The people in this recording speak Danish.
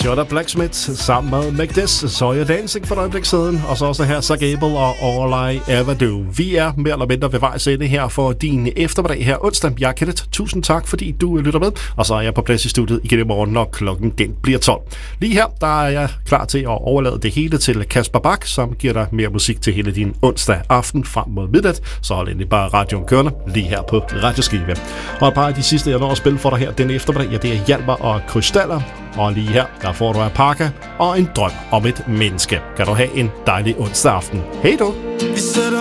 Shut Up Blacksmith sammen med Magdes, så er Dancing for et øjeblik siden, og så også her Zach Abel og All I Ever Do. Vi er mere eller mindre ved vejs ende her for din eftermiddag her onsdag. Jeg er Kenneth. Tusind tak, fordi du lytter med, og så er jeg på plads i studiet igen i morgen, når klokken den bliver 12. Lige her, der er jeg klar til at overlade det hele til Kasper Bak, som giver dig mere musik til hele din onsdag aften frem mod midnat. Så hold endelig bare radioen kørende lige her på Radioskive. Og et par af de sidste, jeg når at spille for dig her den eftermiddag, ja, det er Hjalmar og Krystaller. Og lige her, der får du Alpaca og en drøm om et menneske. Kan du have en dejlig onsdag aften. Hej då!